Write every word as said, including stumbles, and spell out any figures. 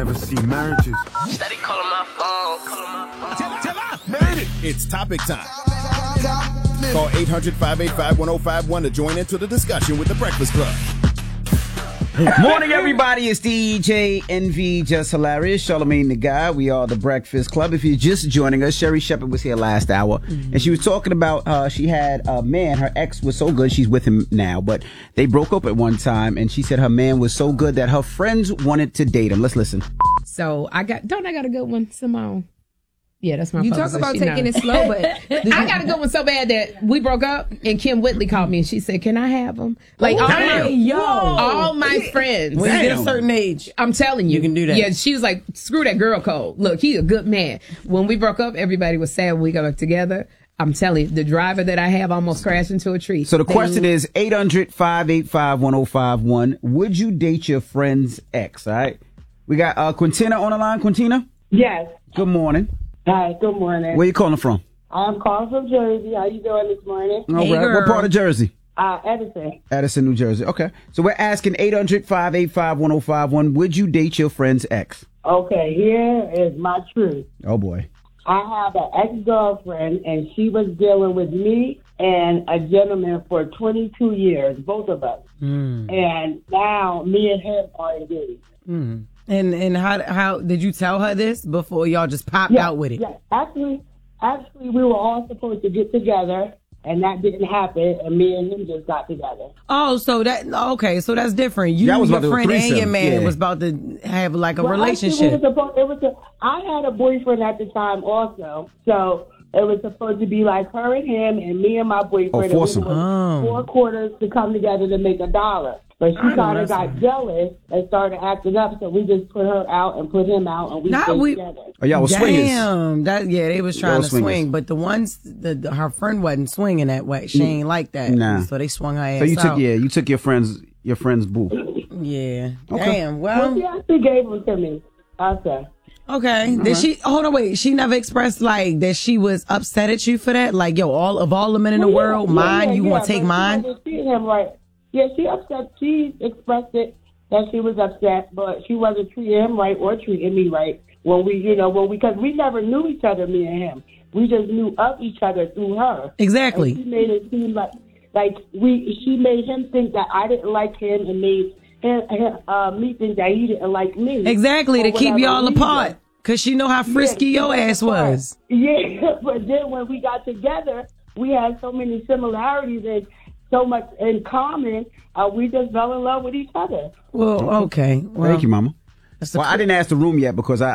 Never see marriages. Steady calling my phone. Calling my phone. Till I made it. It's topic time. Call eight hundred, five eight five, one oh five one to join into the discussion with The Breakfast Club. Morning, everybody. It's D J Envy, Just Hilarious, Charlamagne the Guy. We are The Breakfast Club. If you're just joining us, Sherry Shepherd was here last hour, mm-hmm. and she was talking about uh, she had a man. Her ex was so good, she's with him now, but they broke up at one time, and she said her man was so good that her friends wanted to date him. Let's listen. So I got, don't I got a good one, Simone? Yeah, that's my You talk about taking it slow, but I got a good one so bad that we broke up, and Kim Whitley called me and she said, "Can I have him?" Like all my, yo, all my friends. When you get a certain age, I'm telling you, you can do that. Yeah, she was like, "Screw that girl code. Look, he's a good man." When we broke up, everybody was sad when we got back together. I'm telling you, the driver that I have almost crashed into a tree. So the question is eight hundred, five eight five, one oh five one. Would you date your friend's ex? All right. We got uh, Quintina on the line. Quintina? Yes. Good morning. Hi, good morning. Where you calling from? I'm calling from Jersey. How you doing this morning? All hey, right. girl. What part of Jersey? Uh, Edison. Edison, New Jersey. Okay. So we're asking eight hundred, five eight five, one oh five one. Would you date your friend's ex? Okay, here is my truth. Oh, boy. I have an ex-girlfriend, and she was dealing with me and a gentleman for twenty-two years, both of us. Mm. And now me and him are engaged. Mm. And and how how did you tell her this before y'all just popped Yeah, out with it? Yeah, actually, actually, we were all supposed to get together, and that didn't happen, and me and him just got together. Oh, so that okay, so that's different. You, Yeah, I was your about to do a friend, and your threesome. man Yeah. was about to have like a Well, relationship. Actually, it was supposed, it was a, I had a boyfriend at the time also, so it was supposed to be like her and him, and me and my boyfriend. Oh, and we foursome. were Oh. Four quarters to come together to make a dollar. But she kind of got jealous and started acting up, so we just put her out and put him out, and we Nah, stayed we- together. Oh, y'all was swingers. Damn, that yeah, they was trying Y'all to swingers. swing, but the ones the, the her friend wasn't swinging that way. She ain't like that. Nah. So they swung her ass So you took out. yeah, you took your friend's your friend's boo. Yeah. Okay. Damn. Well, Well, she actually gave him to me. Okay. okay. Did she? Hold on, wait. She never expressed like that. She was upset at you for that. Like, yo, all of all the men in the Well, yeah, world, yeah, mine. yeah, you yeah, want to take but mine? She wasn't treating him right. Yeah, she upset. She expressed it that she was upset, but she wasn't treating him right or treating me right when we, you know, when we, because we never knew each other, me and him. We just knew of each other through her. Exactly. And she made it seem like, like we, she made him think that I didn't like him, and made him, him uh, me think that he didn't like me. Exactly, for to keep whatever y'all reason. apart. Cause she know how frisky Yeah, your she ass apart. was. Yeah, but then when we got together, we had so many similarities and so much in common. Uh, we just fell in love with each other. Well, okay. Well, Thank you, Mama. that's the Well, I didn't ask the room yet because I